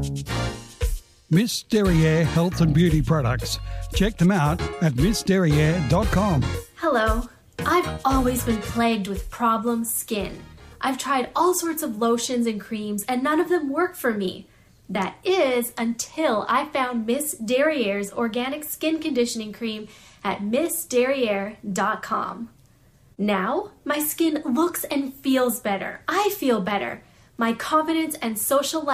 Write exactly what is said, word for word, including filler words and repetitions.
Miss Derriere Health and Beauty Products. Check them out at miss derriere dot com. Hello. I've always been plagued with problem skin. I've tried all sorts of lotions and creams and none of them work for me. That is until I found Miss Derriere's organic skin conditioning cream at miss derriere dot com. Now, my skin looks and feels better. I feel better. My confidence and social life